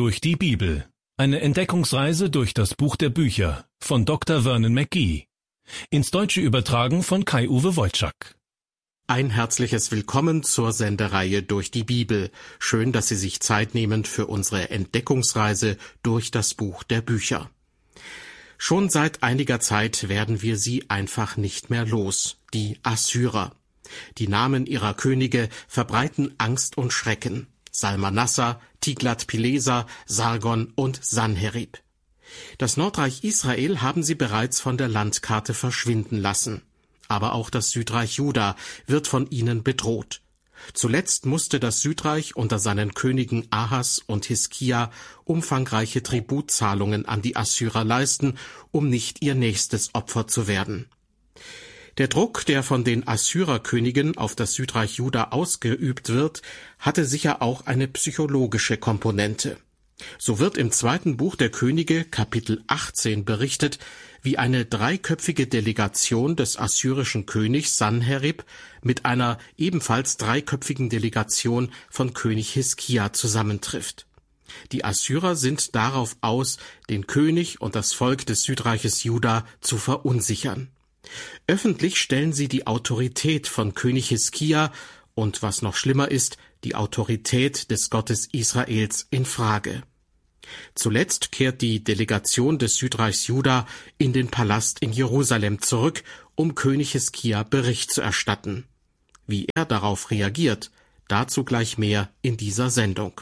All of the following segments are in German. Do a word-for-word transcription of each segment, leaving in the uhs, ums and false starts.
durch die Bibel. Eine Entdeckungsreise durch das Buch der Bücher von Doktor Vernon McGee. Ins Deutsche übertragen von Kai-Uwe Wojczak. Ein herzliches Willkommen zur Sendereihe durch die Bibel. Schön, dass Sie sich Zeit nehmen für unsere Entdeckungsreise durch das Buch der Bücher. Schon seit einiger Zeit werden wir sie einfach nicht mehr los, die Assyrer. Die Namen ihrer Könige verbreiten Angst und Schrecken. Salmanassar, Tiglat-Pileser, Sargon und Sanherib. Das Nordreich Israel haben sie bereits von der Landkarte verschwinden lassen. Aber auch das Südreich Juda wird von ihnen bedroht. Zuletzt musste das Südreich unter seinen Königen Ahas und Hiskia umfangreiche Tributzahlungen an die Assyrer leisten, um nicht ihr nächstes Opfer zu werden. Der Druck, der von den Assyrerkönigen auf das Südreich Juda ausgeübt wird, hatte sicher auch eine psychologische Komponente. So wird im zweiten Buch der Könige, Kapitel achtzehn, berichtet, wie eine dreiköpfige Delegation des assyrischen Königs Sanherib mit einer ebenfalls dreiköpfigen Delegation von König Hiskia zusammentrifft. Die Assyrer sind darauf aus, den König und das Volk des Südreiches Juda zu verunsichern. Öffentlich stellen sie die Autorität von König Hiskia und, was noch schlimmer ist, die Autorität des Gottes Israels in Frage. Zuletzt kehrt die Delegation des Südreichs Juda in den Palast in Jerusalem zurück, um König Hiskia Bericht zu erstatten. Wie er darauf reagiert, dazu gleich mehr in dieser Sendung.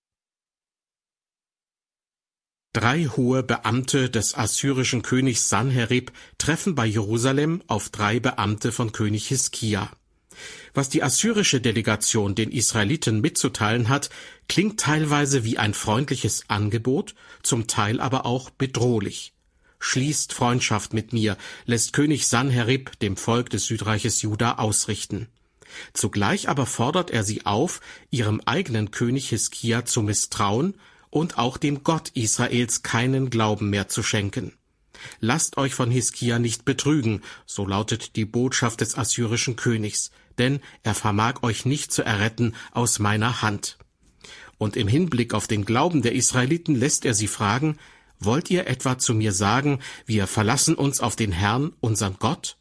Drei hohe Beamte des assyrischen Königs Sanherib treffen bei Jerusalem auf drei Beamte von König Hiskia. Was die assyrische Delegation den Israeliten mitzuteilen hat, klingt teilweise wie ein freundliches Angebot, zum Teil aber auch bedrohlich. Schließt Freundschaft mit mir, lässt König Sanherib dem Volk des Südreiches Juda ausrichten. Zugleich aber fordert er sie auf, ihrem eigenen König Hiskia zu misstrauen und auch dem Gott Israels keinen Glauben mehr zu schenken. Lasst euch von Hiskia nicht betrügen, so lautet die Botschaft des assyrischen Königs, denn er vermag euch nicht zu erretten aus meiner Hand. Und im Hinblick auf den Glauben der Israeliten lässt er sie fragen, wollt ihr etwa zu mir sagen, wir verlassen uns auf den Herrn, unseren Gott?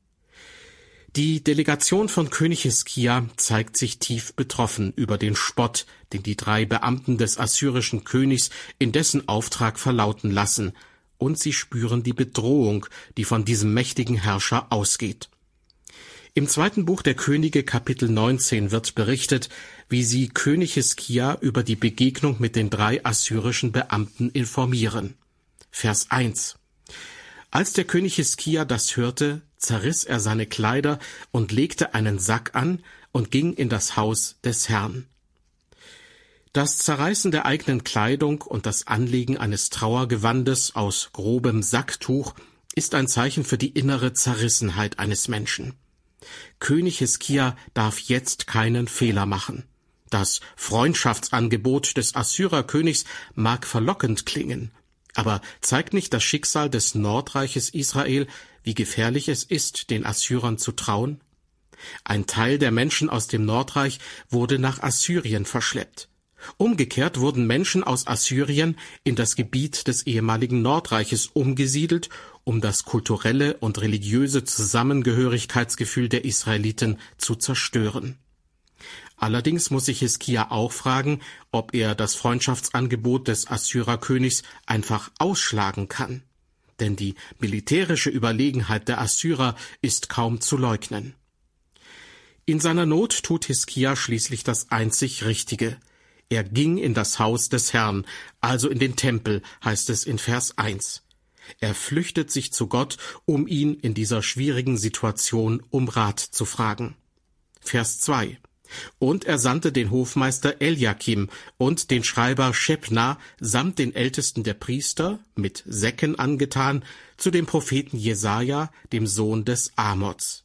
Die Delegation von König Hiskia zeigt sich tief betroffen über den Spott, den die drei Beamten des assyrischen Königs in dessen Auftrag verlauten lassen, und sie spüren die Bedrohung, die von diesem mächtigen Herrscher ausgeht. Im zweiten Buch der Könige, Kapitel neunzehn, wird berichtet, wie sie König Hiskia über die Begegnung mit den drei assyrischen Beamten informieren. Vers eins. Als der König Hiskia das hörte, zerriss er seine Kleider und legte einen Sack an und ging in das Haus des Herrn. Das Zerreißen der eigenen Kleidung und das Anlegen eines Trauergewandes aus grobem Sacktuch ist ein Zeichen für die innere Zerrissenheit eines Menschen. König Hiskia darf jetzt keinen Fehler machen. Das Freundschaftsangebot des Assyrerkönigs mag verlockend klingen, aber zeigt nicht das Schicksal des Nordreiches Israel, wie gefährlich es ist, den Assyrern zu trauen? Ein Teil der Menschen aus dem Nordreich wurde nach Assyrien verschleppt. Umgekehrt wurden Menschen aus Assyrien in das Gebiet des ehemaligen Nordreiches umgesiedelt, um das kulturelle und religiöse Zusammengehörigkeitsgefühl der Israeliten zu zerstören. Allerdings muss sich Hiskia auch fragen, ob er das Freundschaftsangebot des Assyrerkönigs einfach ausschlagen kann. Denn die militärische Überlegenheit der Assyrer ist kaum zu leugnen. In seiner Not tut Hiskia schließlich das einzig Richtige. Er ging in das Haus des Herrn, also in den Tempel, heißt es in Vers eins. Er flüchtet sich zu Gott, um ihn in dieser schwierigen Situation um Rat zu fragen. Vers zwei. Und er sandte den Hofmeister Eliakim und den Schreiber Schebna samt den Ältesten der Priester, mit Säcken angetan, zu dem Propheten Jesaja, dem Sohn des Amoz.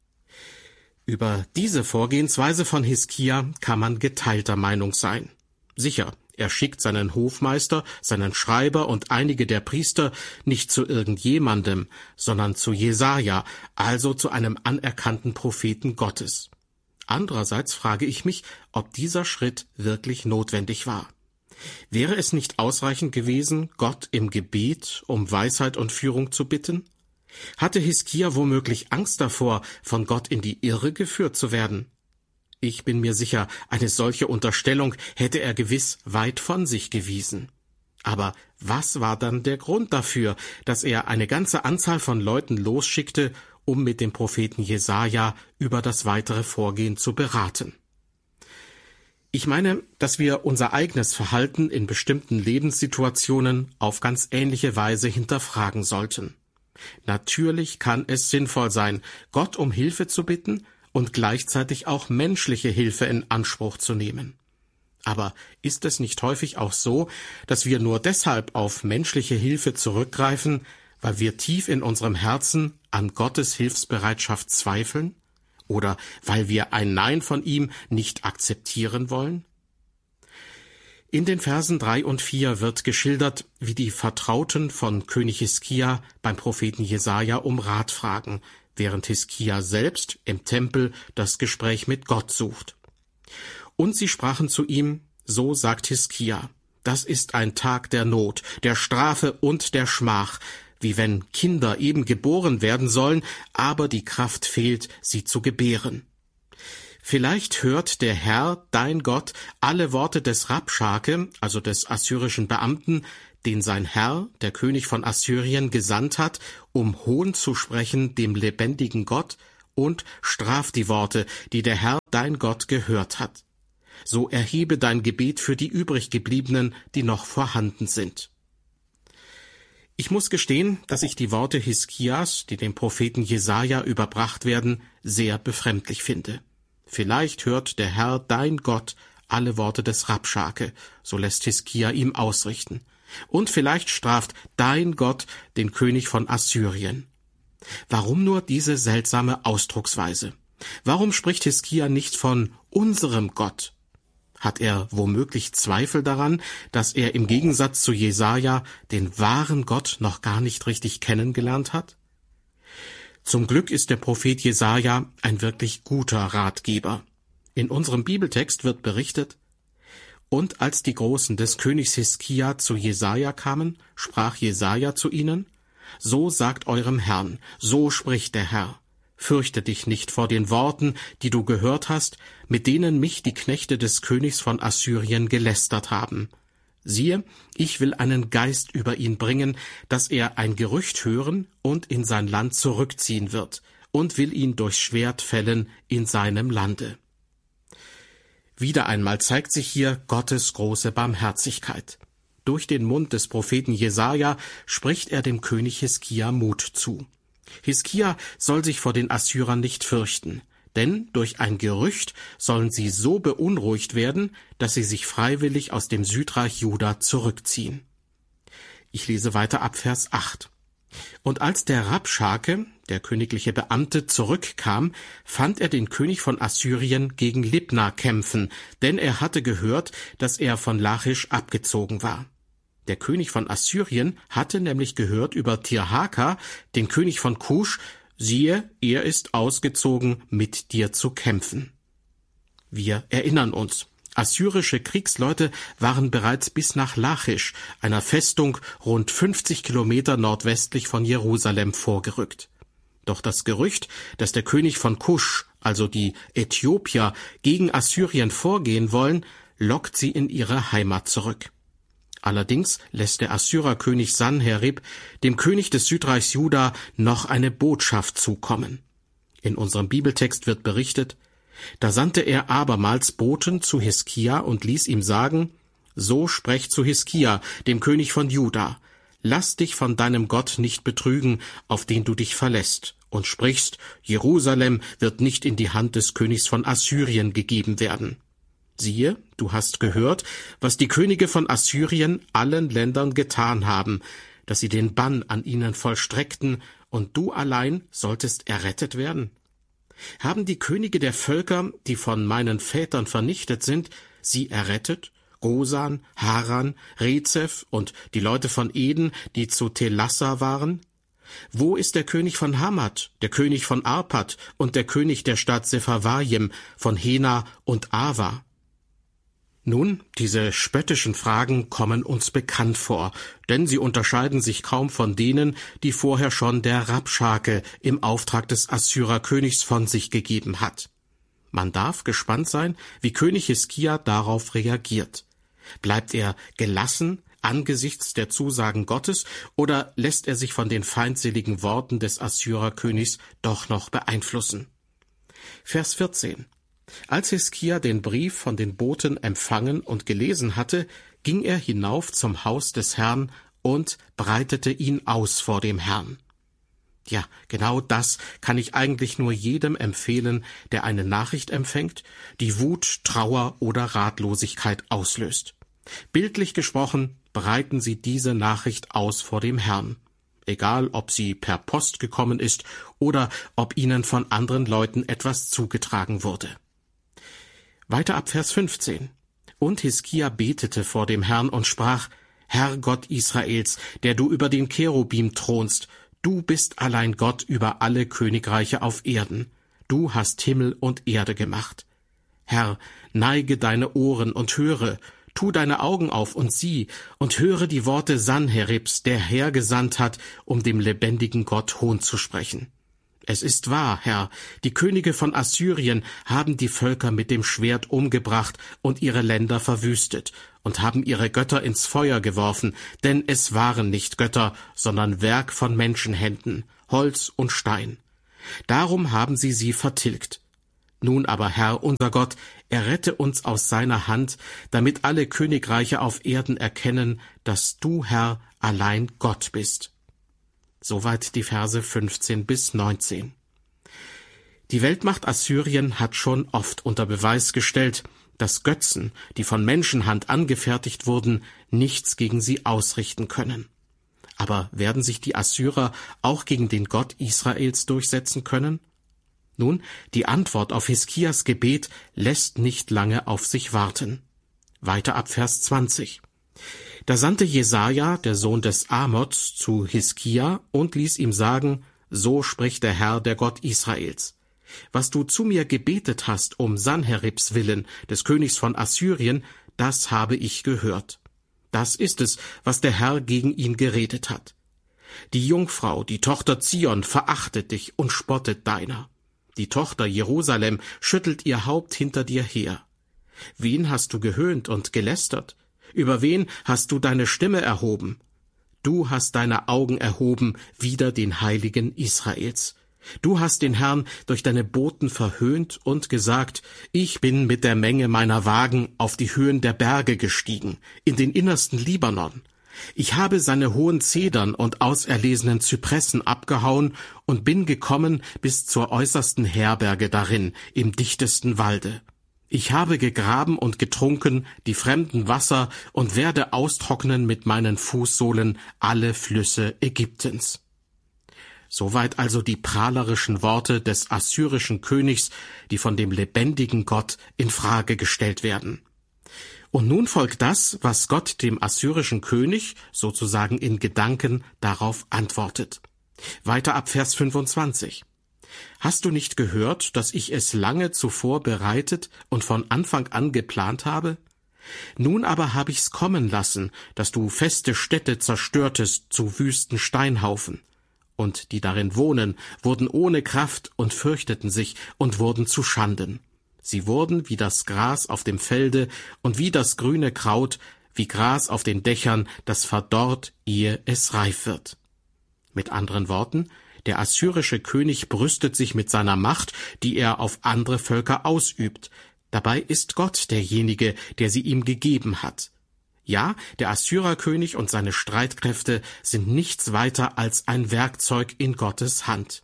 Über diese Vorgehensweise von Hiskia kann man geteilter Meinung sein. Sicher, er schickt seinen Hofmeister, seinen Schreiber und einige der Priester nicht zu irgendjemandem, sondern zu Jesaja, also zu einem anerkannten Propheten Gottes. Andererseits frage ich mich, ob dieser Schritt wirklich notwendig war. Wäre es nicht ausreichend gewesen, Gott im Gebet um Weisheit und Führung zu bitten? Hatte Hiskia womöglich Angst davor, von Gott in die Irre geführt zu werden? Ich bin mir sicher, eine solche Unterstellung hätte er gewiss weit von sich gewiesen. Aber was war dann der Grund dafür, dass er eine ganze Anzahl von Leuten losschickte, um mit dem Propheten Jesaja über das weitere Vorgehen zu beraten? Ich meine, dass wir unser eigenes Verhalten in bestimmten Lebenssituationen auf ganz ähnliche Weise hinterfragen sollten. Natürlich kann es sinnvoll sein, Gott um Hilfe zu bitten und gleichzeitig auch menschliche Hilfe in Anspruch zu nehmen. Aber ist es nicht häufig auch so, dass wir nur deshalb auf menschliche Hilfe zurückgreifen, weil wir tief in unserem Herzen an Gottes Hilfsbereitschaft zweifeln? Oder weil wir ein Nein von ihm nicht akzeptieren wollen? In den Versen drei und vier wird geschildert, wie die Vertrauten von König Hiskia beim Propheten Jesaja um Rat fragen, während Hiskia selbst im Tempel das Gespräch mit Gott sucht. Und sie sprachen zu ihm, so sagt Hiskia, das ist ein Tag der Not, der Strafe und der Schmach, wie wenn Kinder eben geboren werden sollen, aber die Kraft fehlt, sie zu gebären. Vielleicht hört der Herr, dein Gott, alle Worte des Rabschake, also des assyrischen Beamten, den sein Herr, der König von Assyrien, gesandt hat, um Hohn zu sprechen dem lebendigen Gott, und straft die Worte, die der Herr, dein Gott, gehört hat. So erhebe dein Gebet für die übriggebliebenen, die noch vorhanden sind. Ich muss gestehen, dass ich die Worte Hiskias, die dem Propheten Jesaja überbracht werden, sehr befremdlich finde. Vielleicht hört der Herr, dein Gott, alle Worte des Rabschake, so lässt Hiskia ihm ausrichten. Und vielleicht straft dein Gott den König von Assyrien. Warum nur diese seltsame Ausdrucksweise? Warum spricht Hiskia nicht von unserem Gott? Hat er womöglich Zweifel daran, dass er im Gegensatz zu Jesaja den wahren Gott noch gar nicht richtig kennengelernt hat? Zum Glück ist der Prophet Jesaja ein wirklich guter Ratgeber. In unserem Bibeltext wird berichtet, und als die Großen des Königs Hiskia zu Jesaja kamen, sprach Jesaja zu ihnen, so sagt eurem Herrn, so spricht der Herr, fürchte dich nicht vor den Worten, die du gehört hast, mit denen mich die Knechte des Königs von Assyrien gelästert haben. Siehe, ich will einen Geist über ihn bringen, dass er ein Gerücht hören und in sein Land zurückziehen wird, und will ihn durch Schwert fällen in seinem Lande. Wieder einmal zeigt sich hier Gottes große Barmherzigkeit. Durch den Mund des Propheten Jesaja spricht er dem König Hiskia Mut zu. Hiskia soll sich vor den Assyrern nicht fürchten, denn durch ein Gerücht sollen sie so beunruhigt werden, dass sie sich freiwillig aus dem Südreich Juda zurückziehen. Ich lese weiter ab Vers acht. Und als der Rabschake, der königliche Beamte, zurückkam, fand er den König von Assyrien gegen Libna kämpfen, denn er hatte gehört, dass er von Lachisch abgezogen war. Der König von Assyrien hatte nämlich gehört über Tirhaka, den König von Kusch, siehe, er ist ausgezogen, mit dir zu kämpfen. Wir erinnern uns, assyrische Kriegsleute waren bereits bis nach Lachisch, einer Festung rund fünfzig Kilometer nordwestlich von Jerusalem, vorgerückt. Doch das Gerücht, dass der König von Kusch, also die Äthiopier, gegen Assyrien vorgehen wollen, lockt sie in ihre Heimat zurück. Allerdings lässt der Assyrerkönig Sanherib dem König des Südreichs Juda noch eine Botschaft zukommen. In unserem Bibeltext wird berichtet, da sandte er abermals Boten zu Hiskia und ließ ihm sagen, so sprecht zu Hiskia, dem König von Juda, lass dich von deinem Gott nicht betrügen, auf den du dich verlässt, und sprichst, Jerusalem wird nicht in die Hand des Königs von Assyrien gegeben werden. Siehe, du hast gehört, was die Könige von Assyrien allen Ländern getan haben, dass sie den Bann an ihnen vollstreckten, und du allein solltest errettet werden. Haben die Könige der Völker, die von meinen Vätern vernichtet sind, sie errettet? Gosan, Haran, Rezeph und die Leute von Eden, die zu Telassa waren? Wo ist der König von Hamad, der König von Arpad und der König der Stadt Sepharvaim, von Hena und Ava? Nun, diese spöttischen Fragen kommen uns bekannt vor, denn sie unterscheiden sich kaum von denen, die vorher schon der Rabschake im Auftrag des Assyrerkönigs von sich gegeben hat. Man darf gespannt sein, wie König Hiskia darauf reagiert. Bleibt er gelassen angesichts der Zusagen Gottes oder lässt er sich von den feindseligen Worten des Assyrerkönigs doch noch beeinflussen? Vers vierzehn. Als Hiskia den Brief von den Boten empfangen und gelesen hatte, ging er hinauf zum Haus des Herrn und breitete ihn aus vor dem Herrn. Ja, genau das kann ich eigentlich nur jedem empfehlen, der eine Nachricht empfängt, die Wut, Trauer oder Ratlosigkeit auslöst. Bildlich gesprochen, breiten Sie diese Nachricht aus vor dem Herrn. Egal, ob sie per Post gekommen ist oder ob Ihnen von anderen Leuten etwas zugetragen wurde. Weiter ab Vers fünfzehn. Und Hiskia betete vor dem Herrn und sprach: Herr Gott Israels, der du über den Cherubim thronst, du bist allein Gott über alle Königreiche auf Erden. Du hast Himmel und Erde gemacht. Herr, neige deine Ohren und höre, tu deine Augen auf und sieh und höre die Worte Sanheribs, der hergesandt hat, um dem lebendigen Gott Hohn zu sprechen. Es ist wahr, Herr, die Könige von Assyrien haben die Völker mit dem Schwert umgebracht und ihre Länder verwüstet und haben ihre Götter ins Feuer geworfen, denn es waren nicht Götter, sondern Werk von Menschenhänden, Holz und Stein. Darum haben sie sie vertilgt. Nun aber, Herr, unser Gott, errette uns aus seiner Hand, damit alle Königreiche auf Erden erkennen, dass du, Herr, allein Gott bist. Soweit die Verse fünfzehn bis neunzehn. Die Weltmacht Assyrien hat schon oft unter Beweis gestellt, dass Götzen, die von Menschenhand angefertigt wurden, nichts gegen sie ausrichten können. Aber werden sich die Assyrer auch gegen den Gott Israels durchsetzen können? Nun, die Antwort auf Hiskias Gebet lässt nicht lange auf sich warten. Weiter ab Vers zwanzig. Da sandte Jesaja, der Sohn des Amoz, zu Hiskia und ließ ihm sagen: So spricht der Herr, der Gott Israels. Was du zu mir gebetet hast um Sanheribs willen, des Königs von Assyrien, das habe ich gehört. Das ist es, was der Herr gegen ihn geredet hat. Die Jungfrau, die Tochter Zion, verachtet dich und spottet deiner. Die Tochter Jerusalem schüttelt ihr Haupt hinter dir her. Wen hast du gehöhnt und gelästert? Über wen hast du deine Stimme erhoben? Du hast deine Augen erhoben wider den Heiligen Israels. Du hast den Herrn durch deine Boten verhöhnt und gesagt: Ich bin mit der Menge meiner Wagen auf die Höhen der Berge gestiegen, in den innersten Libanon. Ich habe seine hohen Zedern und auserlesenen Zypressen abgehauen und bin gekommen bis zur äußersten Herberge darin, im dichtesten Walde. Ich habe gegraben und getrunken die fremden Wasser und werde austrocknen mit meinen Fußsohlen alle Flüsse Ägyptens. Soweit also die prahlerischen Worte des assyrischen Königs, die von dem lebendigen Gott in Frage gestellt werden. Und nun folgt das, was Gott dem assyrischen König sozusagen in Gedanken darauf antwortet. Weiter ab Vers fünfundzwanzig. Hast du nicht gehört, dass ich es lange zuvor bereitet und von Anfang an geplant habe? Nun aber habe ich's kommen lassen, dass du feste Städte zerstörtest zu wüsten Steinhaufen. Und die darin wohnen, wurden ohne Kraft und fürchteten sich und wurden zu Schanden. Sie wurden wie das Gras auf dem Felde und wie das grüne Kraut, wie Gras auf den Dächern, das verdorrt, ehe es reif wird. Mit anderen Worten, der assyrische König brüstet sich mit seiner Macht, die er auf andere Völker ausübt. Dabei ist Gott derjenige, der sie ihm gegeben hat. Ja, der Assyrerkönig und seine Streitkräfte sind nichts weiter als ein Werkzeug in Gottes Hand.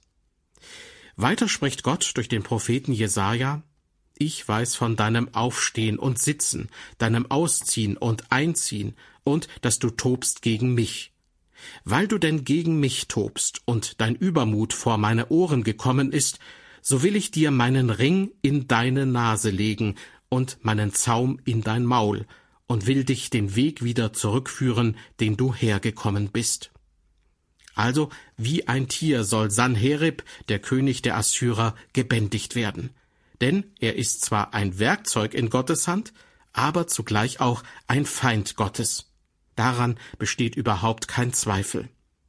Weiter spricht Gott durch den Propheten Jesaja: Ich weiß von deinem Aufstehen und Sitzen, deinem Ausziehen und Einziehen und dass du tobst gegen mich. Weil du denn gegen mich tobst und dein Übermut vor meine Ohren gekommen ist, so will ich dir meinen Ring in deine Nase legen und meinen Zaum in dein Maul und will dich den Weg wieder zurückführen, den du hergekommen bist. Also, wie ein Tier soll Sanherib, der König der Assyrer, gebändigt werden. Denn er ist zwar ein Werkzeug in Gottes Hand, aber zugleich auch ein Feind Gottes. Daran besteht überhaupt kein Zweifel.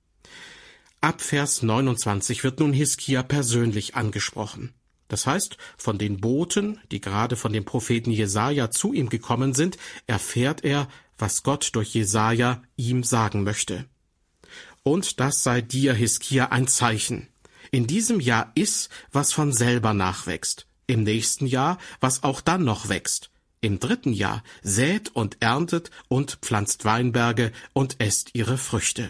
Ab Vers neunundzwanzig wird nun Hiskia persönlich angesprochen. Das heißt, von den Boten, die gerade von dem Propheten Jesaja zu ihm gekommen sind, erfährt er, was Gott durch Jesaja ihm sagen möchte. Und das sei dir, Hiskia, ein Zeichen. In diesem Jahr iss, was von selber nachwächst. Im nächsten Jahr, was auch dann noch wächst. Im dritten Jahr sät und erntet und pflanzt Weinberge und esst ihre Früchte.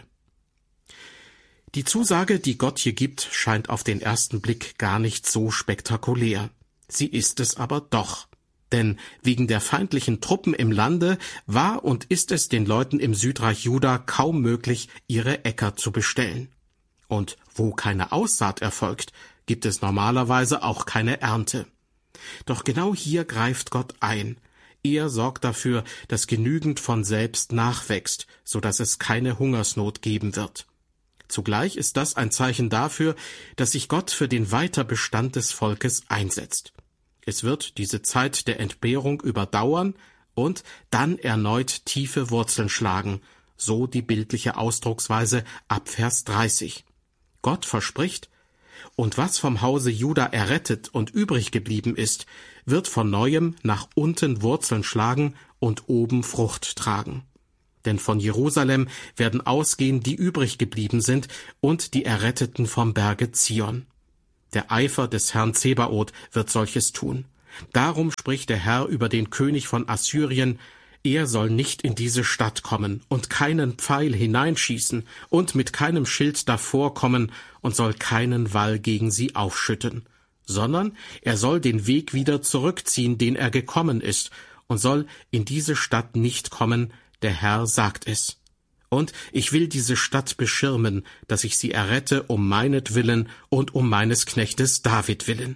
Die Zusage, die Gott hier gibt, scheint auf den ersten Blick gar nicht so spektakulär. Sie ist es aber doch. Denn wegen der feindlichen Truppen im Lande war und ist es den Leuten im Südreich Juda kaum möglich, ihre Äcker zu bestellen. Und wo keine Aussaat erfolgt, gibt es normalerweise auch keine Ernte. Doch genau hier greift Gott ein. Er sorgt dafür, dass genügend von selbst nachwächst, so dass es keine Hungersnot geben wird. Zugleich ist das ein Zeichen dafür, dass sich Gott für den Weiterbestand des Volkes einsetzt. Es wird diese Zeit der Entbehrung überdauern und dann erneut tiefe Wurzeln schlagen, so die bildliche Ausdrucksweise ab Vers dreißig. Gott verspricht, und was vom Hause Juda errettet und übrig geblieben ist, wird von neuem nach unten Wurzeln schlagen und oben Frucht tragen. Denn von Jerusalem werden ausgehen, die übrig geblieben sind, und die Erretteten vom Berge Zion. Der Eifer des Herrn Zebaoth wird solches tun. Darum spricht der Herr über den König von Assyrien: Er soll nicht in diese Stadt kommen und keinen Pfeil hineinschießen und mit keinem Schild davor kommen und soll keinen Wall gegen sie aufschütten, sondern er soll den Weg wieder zurückziehen, den er gekommen ist, und soll in diese Stadt nicht kommen. Der Herr sagt es. Und ich will diese Stadt beschirmen, dass ich sie errette um meinetwillen und um meines Knechtes David willen.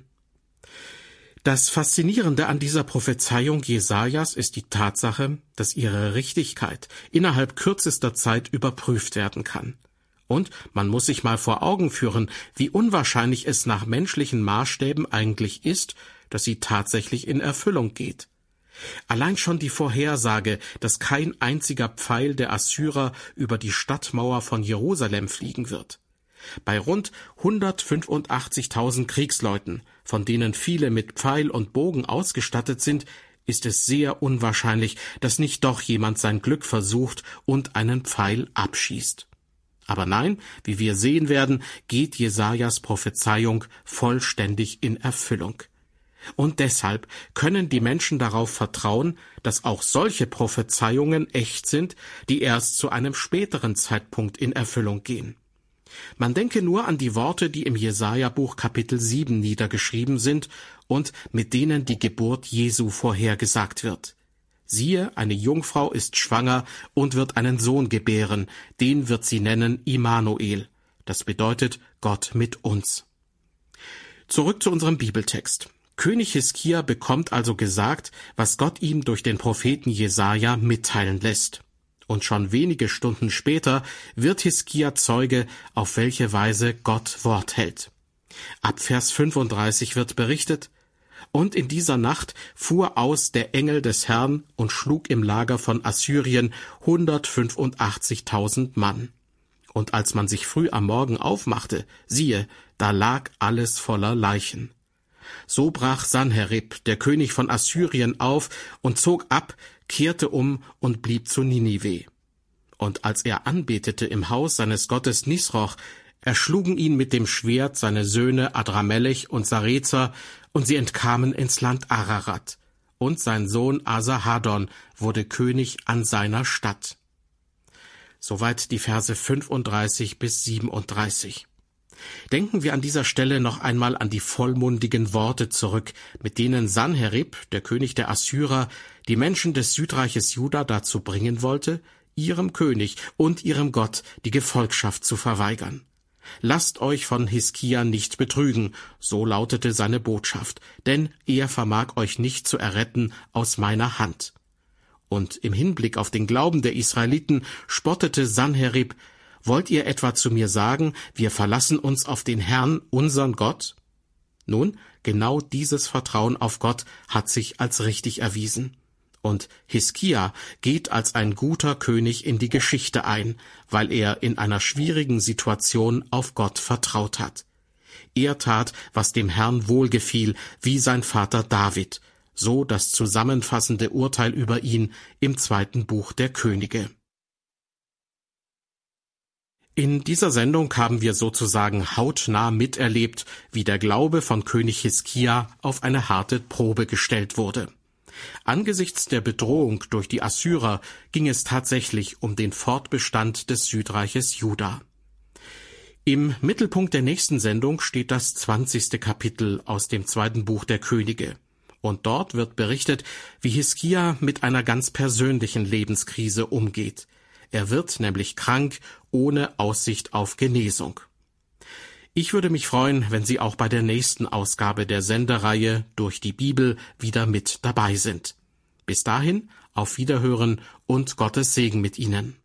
Das Faszinierende an dieser Prophezeiung Jesajas ist die Tatsache, dass ihre Richtigkeit innerhalb kürzester Zeit überprüft werden kann. Und man muss sich mal vor Augen führen, wie unwahrscheinlich es nach menschlichen Maßstäben eigentlich ist, dass sie tatsächlich in Erfüllung geht. Allein schon die Vorhersage, dass kein einziger Pfeil der Assyrer über die Stadtmauer von Jerusalem fliegen wird. Bei rund hundertfünfundachtzigtausend Kriegsleuten, von denen viele mit Pfeil und Bogen ausgestattet sind, ist es sehr unwahrscheinlich, dass nicht doch jemand sein Glück versucht und einen Pfeil abschießt. Aber nein, wie wir sehen werden, geht Jesajas Prophezeiung vollständig in Erfüllung. Und deshalb können die Menschen darauf vertrauen, dass auch solche Prophezeiungen echt sind, die erst zu einem späteren Zeitpunkt in Erfüllung gehen. Man denke nur an die Worte, die im Jesaja-Buch Kapitel sieben niedergeschrieben sind und mit denen die Geburt Jesu vorhergesagt wird. Siehe, eine Jungfrau ist schwanger und wird einen Sohn gebären, den wird sie nennen Immanuel. Das bedeutet Gott mit uns. Zurück zu unserem Bibeltext. König Hiskia bekommt also gesagt, was Gott ihm durch den Propheten Jesaja mitteilen lässt. Und schon wenige Stunden später wird Hiskia Zeuge, auf welche Weise Gott Wort hält. Ab Vers fünfunddreißig wird berichtet: Und in dieser Nacht fuhr aus der Engel des Herrn und schlug im Lager von Assyrien hundertfünfundachtzigtausend Mann. Und als man sich früh am Morgen aufmachte, siehe, da lag alles voller Leichen. So brach Sanherib, der König von Assyrien, auf und zog ab, kehrte um und blieb zu Ninive. Und als er anbetete im Haus seines Gottes Nisroch, erschlugen ihn mit dem Schwert seine Söhne Adramelech und Sarezer, und sie entkamen ins Land Ararat. Und sein Sohn Asarhaddon wurde König an seiner Stadt. Soweit die Verse fünfunddreißig bis siebenunddreißig. Denken wir an dieser Stelle noch einmal an die vollmundigen Worte zurück, mit denen Sanherib, der König der Assyrer, die Menschen des Südreiches Juda dazu bringen wollte, ihrem König und ihrem Gott die Gefolgschaft zu verweigern. Lasst euch von Hiskia nicht betrügen, so lautete seine Botschaft, denn er vermag euch nicht zu erretten aus meiner Hand. Und im Hinblick auf den Glauben der Israeliten spottete Sanherib: Wollt ihr etwa zu mir sagen, wir verlassen uns auf den Herrn, unseren Gott? Nun, genau dieses Vertrauen auf Gott hat sich als richtig erwiesen. Und Hiskia geht als ein guter König in die Geschichte ein, weil er in einer schwierigen Situation auf Gott vertraut hat. Er tat, was dem Herrn wohlgefiel, wie sein Vater David, so das zusammenfassende Urteil über ihn im zweiten Buch der Könige. In dieser Sendung haben wir sozusagen hautnah miterlebt, wie der Glaube von König Hiskia auf eine harte Probe gestellt wurde. Angesichts der Bedrohung durch die Assyrer ging es tatsächlich um den Fortbestand des Südreiches Juda. Im Mittelpunkt der nächsten Sendung steht das zwanzigste Kapitel aus dem zweiten Buch der Könige. Und dort wird berichtet, wie Hiskia mit einer ganz persönlichen Lebenskrise umgeht. Er wird nämlich krank, ohne Aussicht auf Genesung. Ich würde mich freuen, wenn Sie auch bei der nächsten Ausgabe der Sendereihe Durch die Bibel wieder mit dabei sind. Bis dahin, auf Wiederhören und Gottes Segen mit Ihnen.